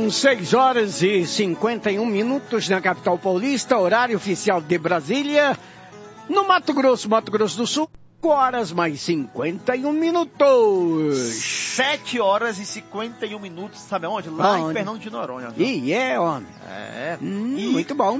São 6 horas e 51 minutos na capital paulista, horário oficial de Brasília. No Mato Grosso do Sul, 5 horas mais 51 minutos. 7 horas e 51 minutos, sabe aonde? Lá em Fernando de Noronha. E homem. É. Muito bom.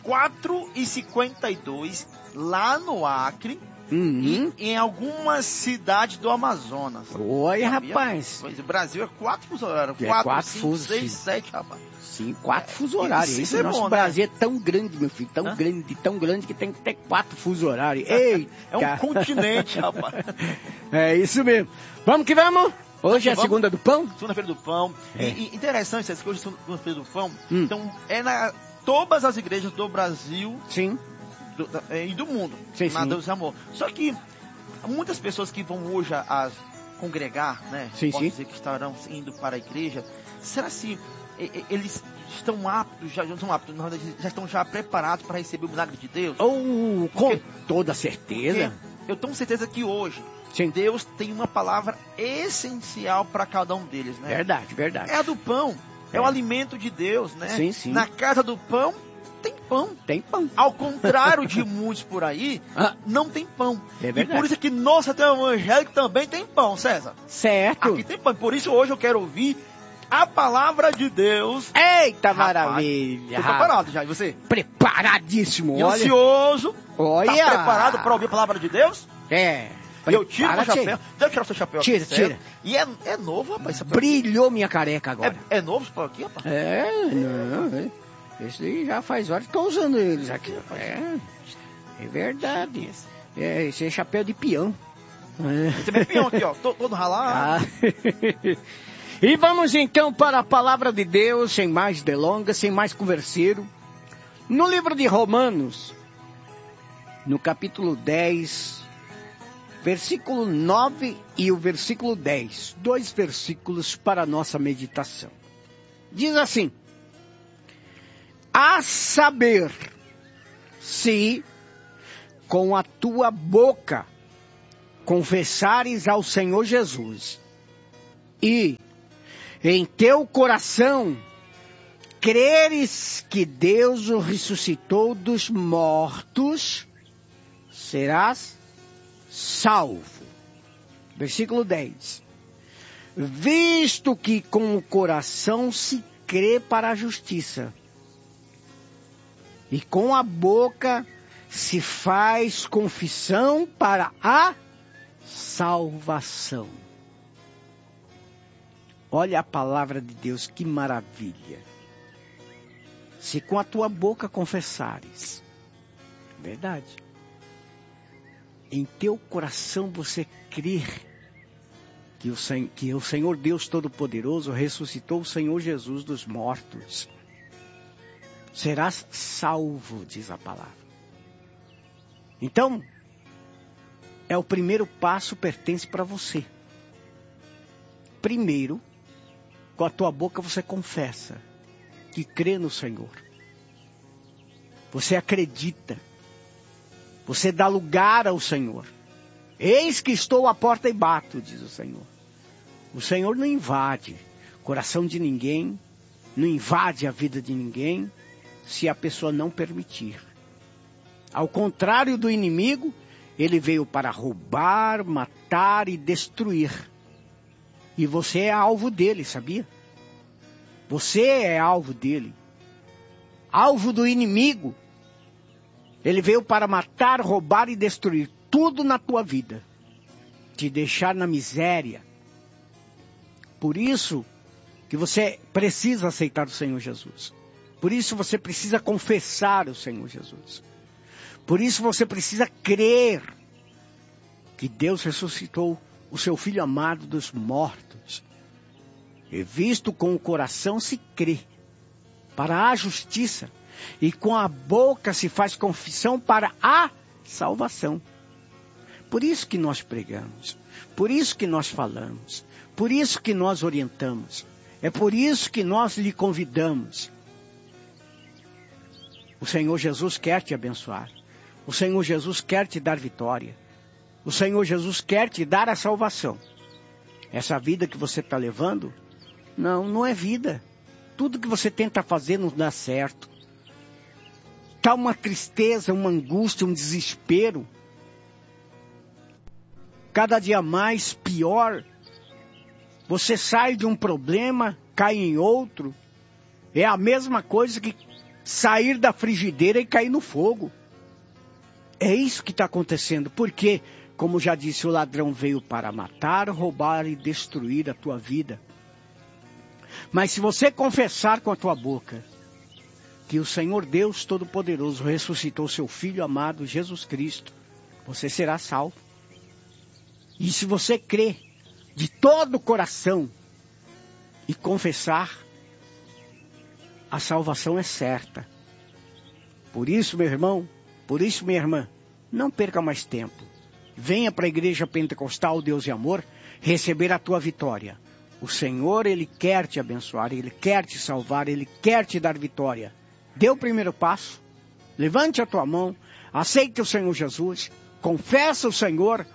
4h52 lá no Acre. Uhum. E em algumas cidades do Amazonas. Oi, sabia? Rapaz. Pois, o Brasil é 4 fusos horários. 4, 5, fusos, 6, sim. 7, rapaz. Sim, 4 fusos horários. Isso é Nosso bom, Brasil é tão grande, meu filho. Tão grande que tem que ter 4 fusos horários. Eita. É um continente, rapaz. É isso mesmo. Vamos que vamos. Hoje é a segunda do pão? Segunda-feira do pão. É. E interessante, que hoje é segunda-feira do pão. Então, todas as igrejas do Brasil. Sim. E do mundo. Sim, na sim. Deus e Amor. Só que muitas pessoas que vão hoje a congregar, né? Sim, Posso sim. dizer que estarão indo para a igreja. Será se eles estão aptos, já estão preparados para receber o milagre de Deus? Com toda certeza. Eu tenho certeza que hoje Sim. Deus tem uma palavra essencial para cada um deles, né? Verdade. É a do pão. É o alimento de Deus, né? Sim. Na casa do pão, tem pão. Tem pão. Ao contrário de muitos por aí, não tem pão. É e verdade. por isso que nós, até o evangélico, também tem pão, César. Certo. Aqui tem pão. Por isso hoje eu quero ouvir a palavra de Deus. Eita, Rapaz, maravilha. Tô preparado já, e você? Preparadíssimo. E ansioso. Olha. Tá preparado para ouvir a palavra de Deus? É. Eu tiro meu chapéu. Deixa eu tirar o seu chapéu aqui. Tira. E é novo, rapaz. Esse Brilhou minha careca agora. É novo isso aqui, rapaz? Não. Esse aí já faz horas que estou usando eles aqui. É verdade. Esse é chapéu de peão. Esse é peão aqui, ó. Todo ralado. E vamos então para a palavra de Deus, sem mais delongas, sem mais converseiro. No livro de Romanos, no capítulo 10, versículo 9 e o versículo 10. 2 versículos para a nossa meditação. Diz assim: a saber, se com a tua boca confessares ao Senhor Jesus e em teu coração creres que Deus o ressuscitou dos mortos, serás salvo. Versículo 10. Visto que com o coração se crê para a justiça, e com a boca se faz confissão para a salvação. Olha a palavra de Deus, que maravilha. Se com a tua boca confessares, verdade, em teu coração você crer que o Senhor Deus Todo-Poderoso ressuscitou o Senhor Jesus dos mortos, serás salvo, diz a palavra. Então, o primeiro passo pertence para você. Primeiro, com a tua boca você confessa que crê no Senhor. Você acredita. Você dá lugar ao Senhor. Eis que estou à porta e bato, diz o Senhor. O Senhor não invade o coração de ninguém, não invade a vida de ninguém, se a pessoa não permitir. Ao contrário do inimigo, ele veio para roubar, matar e destruir. E você é alvo dele, sabia? Você é alvo dele. Alvo do inimigo. Ele veio para matar, roubar e destruir tudo na tua vida. Te deixar na miséria. Por isso que você precisa aceitar o Senhor Jesus. Por isso você precisa confessar o Senhor Jesus. Por isso você precisa crer que Deus ressuscitou o seu Filho amado dos mortos. E visto com o coração se crê para a justiça, e com a boca se faz confissão para a salvação. Por isso que nós pregamos, por isso que nós falamos, por isso que nós orientamos, é por isso que nós lhe convidamos. O Senhor Jesus quer te abençoar, o Senhor Jesus quer te dar vitória, o Senhor Jesus quer te dar a salvação. Essa vida que você está levando, não é vida. Tudo que você tenta fazer não dá certo. Está uma tristeza, uma angústia, um desespero. Cada dia mais pior. Você sai de um problema, cai em outro. É a mesma coisa que sair da frigideira e cair no fogo. É isso que está acontecendo. Porque, como já disse, o ladrão veio para matar, roubar e destruir a tua vida. Mas se você confessar com a tua boca que o Senhor Deus Todo-Poderoso ressuscitou seu Filho amado Jesus Cristo, você será salvo. E se você crer de todo o coração e confessar, a salvação é certa. Por isso, meu irmão, por isso, minha irmã, não perca mais tempo. Venha para a Igreja Pentecostal Deus e Amor receber a tua vitória. O Senhor, Ele quer te abençoar, Ele quer te salvar, Ele quer te dar vitória. Dê o primeiro passo, levante a tua mão, aceite o Senhor Jesus, confessa o Senhor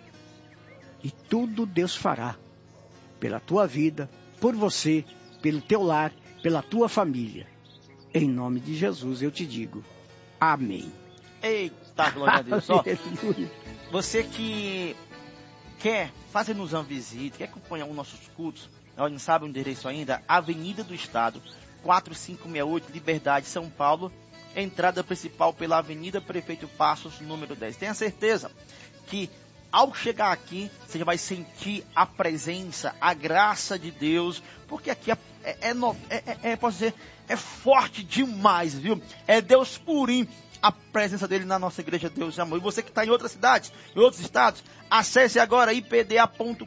e tudo Deus fará pela tua vida, por você, pelo teu lar, pela tua família. Em nome de Jesus eu te digo, amém. Eita, glória a Deus. Ó, você que quer fazer-nos uma visita, quer acompanhar os nossos cultos, não sabe o endereço ainda? Avenida do Estado, 4568, Liberdade, São Paulo, entrada principal pela Avenida Prefeito Passos, número 10. Tenha certeza que ao chegar aqui, você já vai sentir a presença, a graça de Deus, porque aqui posso dizer, é forte demais, viu? É Deus purinho, a presença dele na nossa igreja Deus e Amor. E você que está em outras cidades, em outros estados, acesse agora ipda.com.br,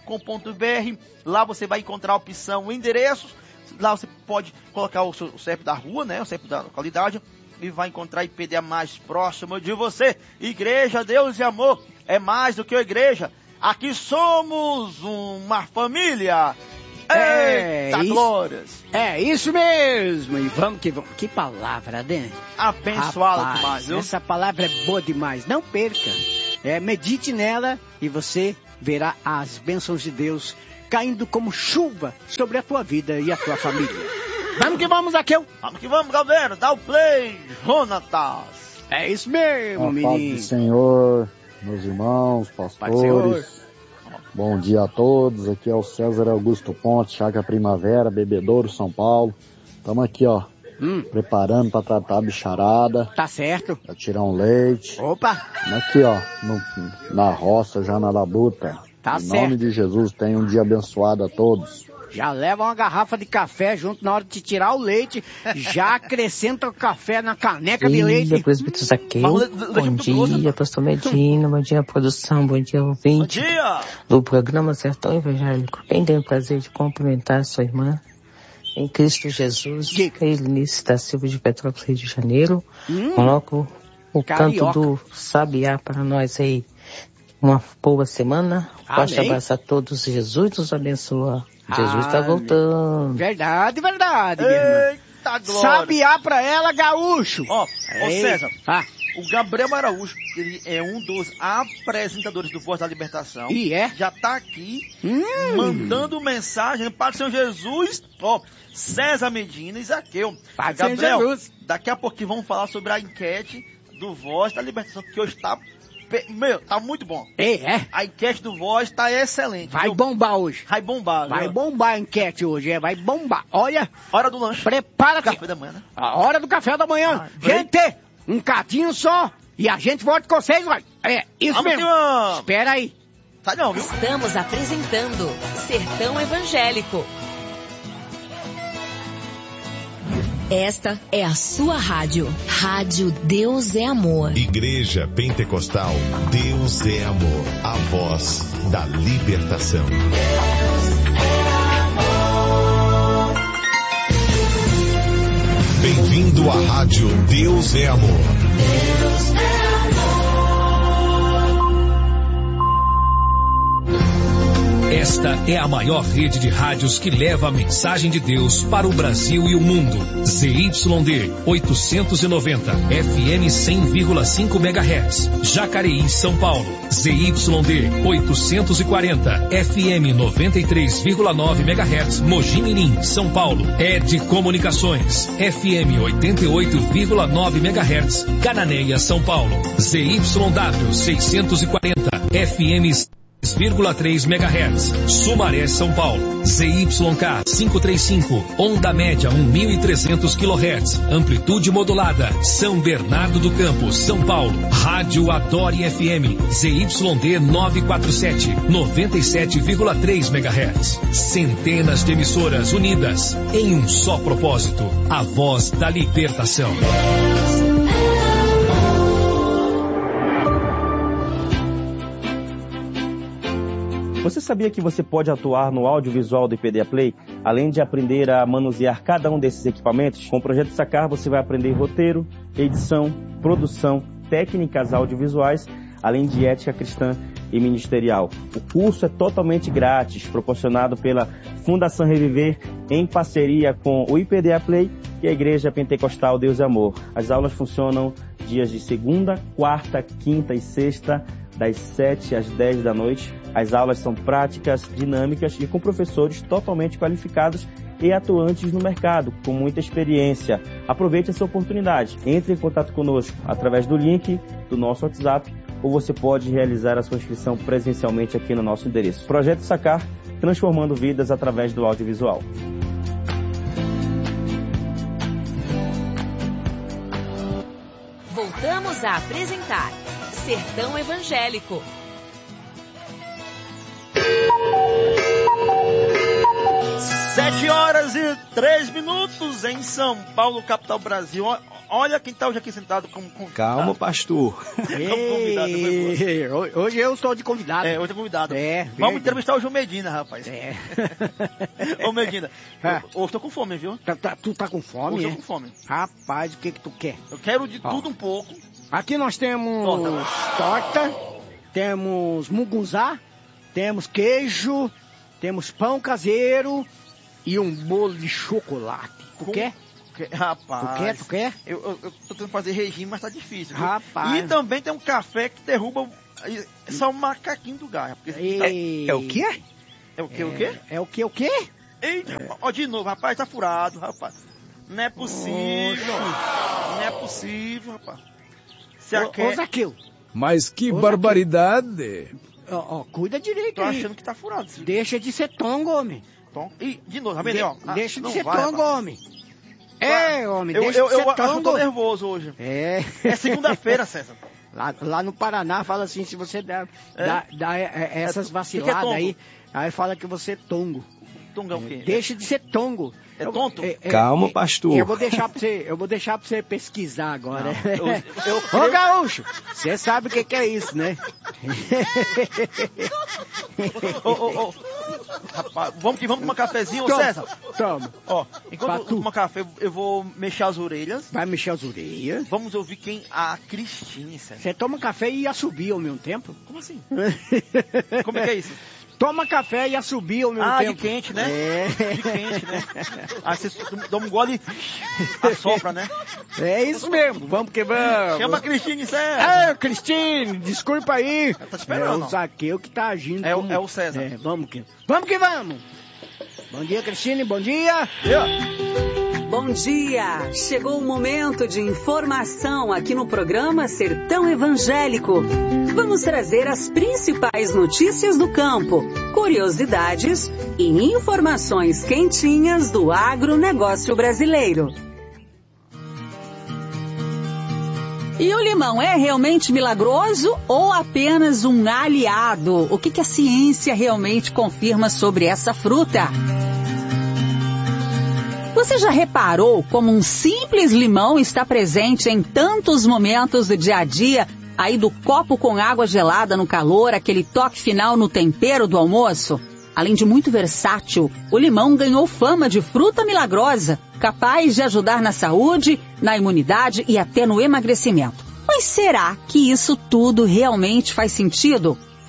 lá você vai encontrar a opção endereços, lá você pode colocar o CEP da rua, né, o CEP da localidade, e vai encontrar a IPDA mais próxima de você. Igreja Deus e Amor é mais do que a igreja. Aqui somos uma família. Eita, glórias. É isso mesmo. E vamos que vamos. Que palavra, né? Abençoada demais, viu? Essa palavra é boa demais. Não perca. Medite nela e você verá as bênçãos de Deus caindo como chuva sobre a tua vida e a tua família. Vamos que vamos, Zaqueu. Vamos que vamos, galera. Dá o play, Jonatas. É isso mesmo, menino. Paz do Senhor, meus irmãos, pastores. Bom dia a todos. Aqui é o César Augusto Ponte, Chácara Primavera, Bebedouro, São Paulo. Estamos aqui, ó, preparando para tratar a bicharada. Tá certo. Para tirar um leite. Opa. Estamos aqui, ó, na roça, já na labuta. Tá certo. Em nome de Jesus, tenha um dia abençoado a todos. Já leva uma garrafa de café junto na hora de tirar o leite. Já acrescenta o café na caneca de leite. Bom dia, presbítero Zaqueu. Bom dia, pastor Medina. Bom dia, produção. Bom dia, ouvinte. Bom dia. Do programa Sertão Evangélico. Bem, tenho o prazer de cumprimentar a sua irmã em Cristo Jesus. Eunice da Silva de Petrópolis, Rio de Janeiro. Coloco o canto do Sabiá para nós aí. Uma boa semana. Forte abraço a todos. Jesus nos abençoa. Jesus está voltando. Verdade, verdade. Eita, glória. Sabiá pra ela, gaúcho. Ó, César, o Gabriel Araújo, ele é um dos apresentadores do Voz da Libertação. E já tá aqui, mandando mensagem para o Senhor Jesus. Ó, César Medina e Zaqueu. Gabriel, daqui a pouquinho vamos falar sobre a enquete do Voz da Libertação, que hoje tá muito bom. A enquete do Voz tá excelente. Vai bombar hoje. Vai bombar. Vai bombar a enquete hoje, vai bombar. Olha. Hora do lanche. Prepara-te. Café da manhã, né? A hora do café da manhã. Gente, um cadinho só e a gente volta com vocês, vai. Isso mesmo. Espera aí. Tá não, viu? Estamos apresentando Sertão Evangélico. Esta é a sua rádio. Rádio Deus é Amor. Igreja Pentecostal Deus é Amor. A voz da libertação. Bem-vindo à rádio Deus é Amor. Deus é amor. Esta é a maior rede de rádios que leva a mensagem de Deus para o Brasil e o mundo. ZYD 890, FM 100,5 MHz, Jacareí, São Paulo. ZYD 840, FM 93,9 MHz, Mogi Mirim, São Paulo. ED Comunicações, FM 88,9 MHz, Cananéia, São Paulo. ZYW 640, FM 6,3 MHz, Sumaré, São Paulo. ZYK 535, onda média 1.300 kHz, amplitude modulada, São Bernardo do Campo, São Paulo. Rádio Adore FM, ZYD 947, 97,3 MHz. Centenas de emissoras unidas em um só propósito, a voz da libertação. Você sabia que você pode atuar no audiovisual do IPDA Play? Além de aprender a manusear cada um desses equipamentos, com o Projeto Sacar você vai aprender roteiro, edição, produção, técnicas audiovisuais, além de ética cristã e ministerial. O curso é totalmente grátis, proporcionado pela Fundação Reviver, em parceria com o IPDA Play e a Igreja Pentecostal Deus e Amor. As aulas funcionam dias de segunda, quarta, quinta e sexta, das 7 às 10 da noite. As aulas são práticas, dinâmicas e com professores totalmente qualificados e atuantes no mercado, com muita experiência. Aproveite essa oportunidade. Entre em contato conosco através do link do nosso WhatsApp ou você pode realizar a sua inscrição presencialmente aqui no nosso endereço. Projeto Sacar, transformando vidas através do audiovisual. Voltamos a apresentar Sertão Evangélico. 7h03 em São Paulo, capital do Brasil. Olha quem está hoje aqui sentado como convidado. Calma, pastor. Hoje eu estou de convidado. Hoje é convidado. Vamos entrevistar o João Medina, rapaz. Ô, Medina, hoje estou com fome, viu? Tu tá com fome? Hoje eu tô com fome. Rapaz, o que tu quer? Eu quero de tudo um pouco. Aqui nós temos torta, temos mugunzá, temos queijo, temos pão caseiro e um bolo de chocolate. Tu quer? Rapaz. Tu quer? Eu tô tentando fazer regime, mas tá difícil. Viu? Rapaz. E também tem um café que derruba só um macaquinho do gás. É o quê? É o quê? O quê? É o quê? O quê? Eita, ó, de novo, rapaz, tá furado, rapaz. Não é possível. Não é possível, rapaz. Ô, Zaqueu. Mas que barbaridade. Cuida direito. Tô achando que tá furado. Deixa de ser tongo, homem. E de novo, deixa de ser tongo, homem. Homem, deixa de ser tongo. Eu tô nervoso hoje. É segunda-feira, César. Lá no Paraná fala assim, se você dá essas vaciladas aí fala que você é tongo. Tongo é o quê? Deixa de ser tongo. É tonto? Calma, pastor. Eu vou deixar pra você pesquisar agora. Ô, gaúcho, você sabe o que é isso, né? Rapaz, vamos tomar cafezinho, ô César? Toma. Enquanto eu tomar café, eu vou mexer as orelhas. Vai mexer as orelhas? Vamos ouvir a Cristine, César. Você toma café e assobia ao mesmo tempo? Como assim? Como é que é isso? Toma café e assobia ao mesmo tempo. De quente, né? De quente, né? Aí você dá um gole e assopra, né? É isso mesmo, vamos que vamos. Chama a Cristine, César. Cristine, desculpa aí. Tá te esperando. É o Zaqueu que tá agindo. É o César. Vamos que vamos. Bom dia, Cristine, bom dia. Bom dia! Chegou o momento de informação aqui no programa Sertão Evangélico. Vamos trazer as principais notícias do campo, curiosidades e informações quentinhas do agronegócio brasileiro. E o limão é realmente milagroso ou apenas um aliado? O que a ciência realmente confirma sobre essa fruta? Você já reparou como um simples limão está presente em tantos momentos do dia a dia, aí do copo com água gelada no calor, aquele toque final no tempero do almoço? Além de muito versátil, o limão ganhou fama de fruta milagrosa, capaz de ajudar na saúde, na imunidade e até no emagrecimento. Mas será que isso tudo realmente faz sentido?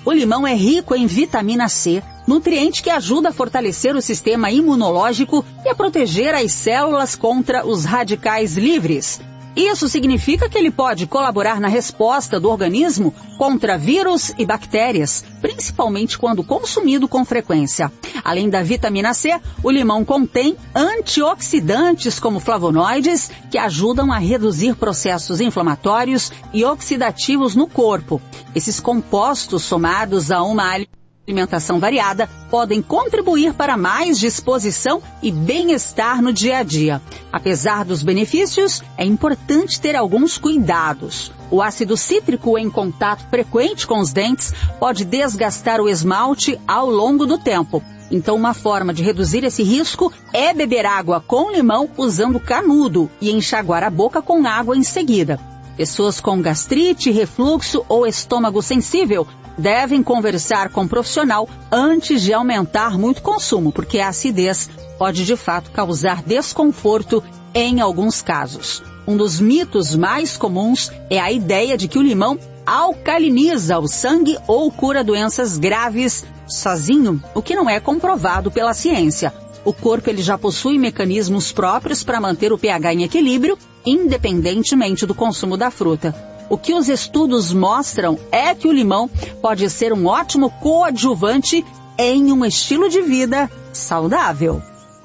O limão é rico em vitamina C, nutriente que ajuda a fortalecer o sistema imunológico e a proteger as células contra os radicais livres. Isso significa que ele pode colaborar na resposta do organismo contra vírus e bactérias, principalmente quando consumido com frequência. Além da vitamina C, o limão contém antioxidantes como flavonoides, que ajudam a reduzir processos inflamatórios e oxidativos no corpo. Esses compostos, somados a uma alimentação variada, podem contribuir para mais disposição e bem-estar no dia a dia. Apesar dos benefícios, é importante ter alguns cuidados. O ácido cítrico em contato frequente com os dentes pode desgastar o esmalte ao longo do tempo. Então, uma forma de reduzir esse risco é beber água com limão usando canudo e enxaguar a boca com água em seguida. Pessoas com gastrite, refluxo ou estômago sensível devem conversar com um profissional antes de aumentar muito o consumo, porque a acidez pode de fato causar desconforto em alguns casos. Um dos mitos mais comuns é a ideia de que o limão alcaliniza o sangue ou cura doenças graves sozinho, o que não é comprovado pela ciência. O corpo ele já possui mecanismos próprios para manter o pH em equilíbrio, independentemente do consumo da fruta. O que os estudos mostram é que o limão pode ser um ótimo coadjuvante em um estilo de vida saudável.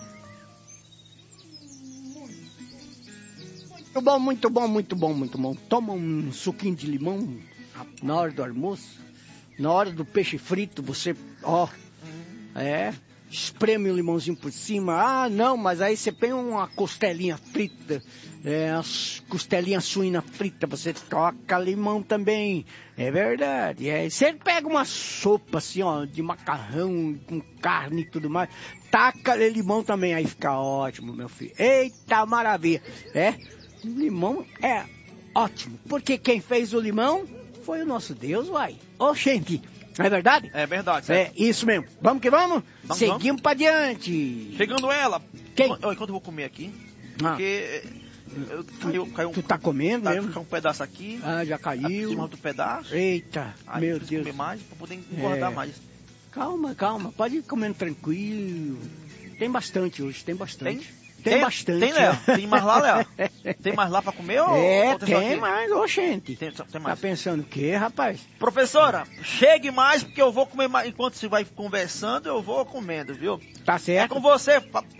Muito bom, muito bom, muito bom, muito bom. Toma um suquinho de limão na hora do almoço, na hora do peixe frito, você, espreme o limãozinho por cima. Ah, não, mas aí você põe uma costelinha frita, as costelinhas suína frita, você toca limão também. É verdade. Você pega uma sopa assim, de macarrão com carne e tudo mais, taca limão também, aí fica ótimo, meu filho. Eita, maravilha. O limão é ótimo, porque quem fez o limão foi o nosso Deus, uai. Gente, não é verdade? É verdade, certo? É isso mesmo. Vamos que vamos? Seguimos para diante. Chegando ela. Quem? Enquanto eu vou comer aqui, porque caiu tu tá comendo mesmo? Caiu um pedaço aqui. Ah, já caiu. Cima do pedaço. Eita, aí meu Deus. Comer mais, para poder engordar mais. Calma, pode ir comendo tranquilo. Tem bastante hoje, tem bastante. Tem bastante. Tem, Léo? Tem mais lá, Léo? Tem mais lá pra comer? Ou tem mais, gente. Tem mais. Tá pensando o quê, rapaz? Professora, chegue mais, porque eu vou comer mais. Enquanto você vai conversando, eu vou comendo, viu? Tá certo. É com você,